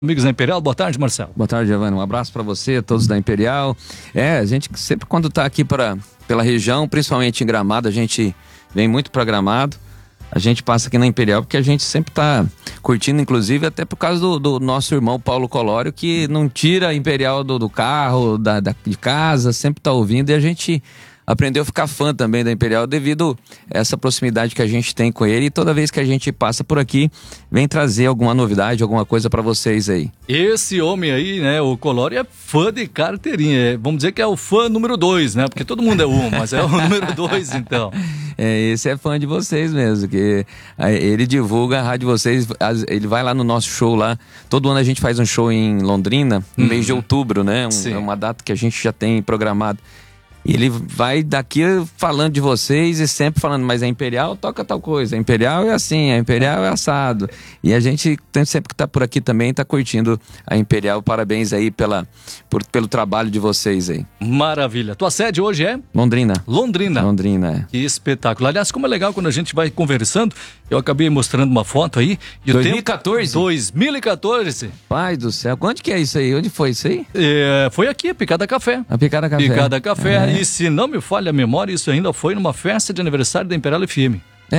Amigos da Imperial, boa tarde, Marcelo. Boa tarde, Giovanni. Um abraço para você, todos da Imperial. A gente sempre quando tá aqui pela região, principalmente em Gramado, a gente vem muito para Gramado. A gente passa aqui na Imperial porque a gente sempre tá curtindo, inclusive até por causa do nosso irmão Paulo Colório, que não tira a Imperial do carro, de casa, sempre tá ouvindo, e a gente aprendeu a ficar fã também da Imperial devido a essa proximidade que a gente tem com ele, e toda vez que a gente passa por aqui, vem trazer alguma novidade, alguma coisa para vocês aí. Esse homem aí, né, o Colório, é fã de carteirinha, vamos dizer que é o fã número 2, né, porque todo mundo é um, mas é o número 2 então. Esse é fã de vocês mesmo, que ele divulga a rádio de vocês, ele vai lá no nosso show lá, todo ano a gente faz um show em Londrina, no mês de outubro, né, é uma data que a gente já tem programado. E ele vai daqui falando de vocês e sempre falando, mas a Imperial toca tal coisa, a Imperial é assim, a Imperial é assado. E a gente sempre que tá por aqui também tá curtindo a Imperial. Parabéns aí pelo trabalho de vocês aí. Maravilha. Tua sede hoje é? Londrina. Londrina, é. Que espetáculo. Aliás, como é legal quando a gente vai conversando, eu acabei mostrando uma foto aí. E 2014? 2014. Pai do céu, onde que é isso aí? Onde foi isso aí? Foi aqui, a Picada Café. A Picada Café. Picada Café. E se não me falha a memória, isso ainda foi numa festa de aniversário da Imperial FM.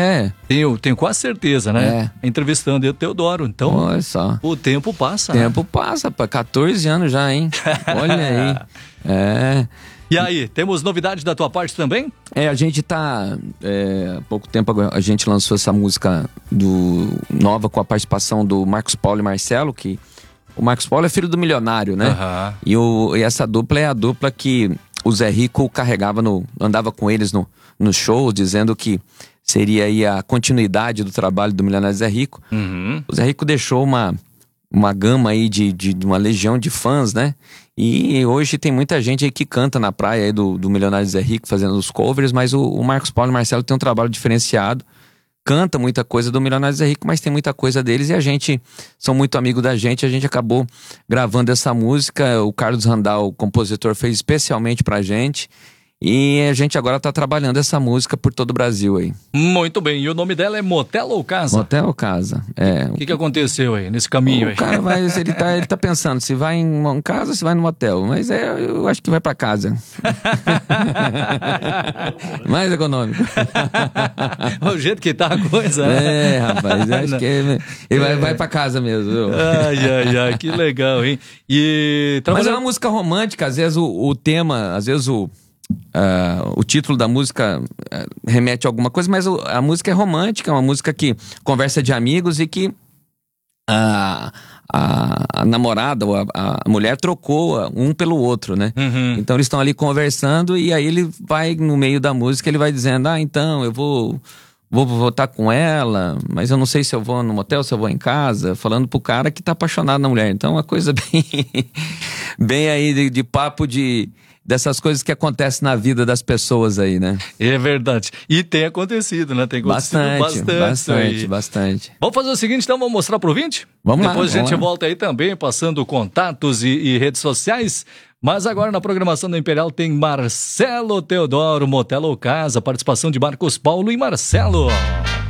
Tenho quase certeza, né? Entrevistando o Teodoro, então. Olha só. O tempo passa. O tempo passa, pá, 14 anos já, hein? Olha aí. E aí, temos novidades da tua parte também? A gente tá... há pouco tempo a gente lançou essa música nova com a participação do Marcos Paulo e Marcelo, que o Marcos Paulo é filho do milionário, né? E essa dupla é a dupla que o Zé Rico andava com eles no show, dizendo que seria aí a continuidade do trabalho do milionário Zé Rico. O Zé Rico deixou uma gama aí de uma legião de fãs, né? E hoje tem muita gente aí que canta na praia aí do milionário Zé Rico, fazendo os covers, mas o Marcos Paulo e Marcelo tem um trabalho diferenciado. Canta muita coisa do milionário Zé Rico, mas tem muita coisa deles, e a gente são muito amigos da gente. A gente acabou gravando essa música. O Carlos Randall, o compositor, fez especialmente pra gente, e a gente agora tá trabalhando essa música por todo o Brasil aí. Muito bem, e o nome dela é Motel ou Casa? Motel ou Casa, O que aconteceu aí, nesse caminho aí? O cara ele tá pensando se vai em casa ou se vai no motel, mas eu acho que vai pra casa. Mais econômico. O jeito que tá a coisa, né? Rapaz, eu acho que ele vai pra casa mesmo. Ai, que legal, hein? Mas é uma música romântica, às vezes o tema, às vezes o título da música remete a alguma coisa, mas a música é romântica, é uma música que conversa de amigos e que a namorada ou a mulher trocou um pelo outro, né? Então eles estão ali conversando, e aí ele vai, no meio da música, ele vai dizendo, então eu vou estar com ela, mas eu não sei se eu vou no motel, se eu vou em casa, falando pro cara que tá apaixonado na mulher. Então é uma coisa bem aí de papo dessas coisas que acontecem na vida das pessoas aí, né? É verdade. E tem acontecido, né? Tem acontecido bastante. Vamos fazer o seguinte, então, vamos mostrar pro ouvinte? Vamos lá. Depois a gente volta aí também, passando contatos e redes sociais. Mas agora na programação da Imperial tem Marcelo Teodoro, Motel ou Casa, participação de Marcos Paulo e Marcelo.